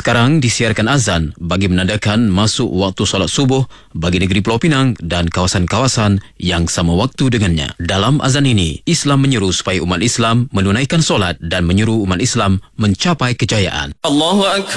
Sekarang disiarkan azan bagi menandakan masuk waktu solat subuh bagi negeri Pulau Pinang dan kawasan-kawasan yang sama waktu dengannya. Dalam azan ini, Islam menyeru supaya umat Islam menunaikan solat dan menyeru umat Islam mencapai kejayaan. Allahu Akbar.